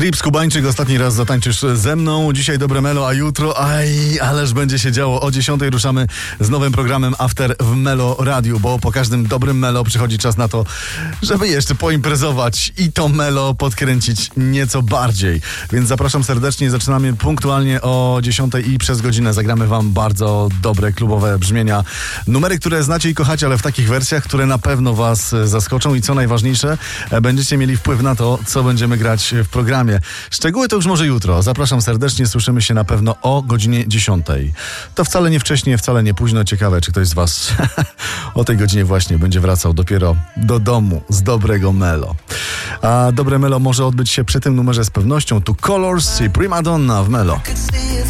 Trip Skubańczyk, ostatni raz zatańczysz ze mną. Dzisiaj dobre melo, a jutro, ależ będzie się działo. O 10 ruszamy z nowym programem After w Melo Radiu, bo po każdym dobrym melo przychodzi czas na to, żeby jeszcze poimprezować i to melo podkręcić nieco bardziej. Więc zapraszam serdecznie, zaczynamy punktualnie o 10 i przez godzinę zagramy wam bardzo dobre klubowe brzmienia. Numery, które znacie i kochacie, ale w takich wersjach, które na pewno was zaskoczą i co najważniejsze, będziecie mieli wpływ na to, co będziemy grać w programie. Szczegóły to już może jutro. Zapraszam serdecznie, słyszymy się na pewno o godzinie 10. To wcale nie wcześnie, wcale nie późno. Ciekawe, czy ktoś z was o tej godzinie właśnie będzie wracał dopiero do domu z dobrego melo. A dobre melo może odbyć się przy tym numerze z pewnością. Tu Colors i Prima Donna w Melo.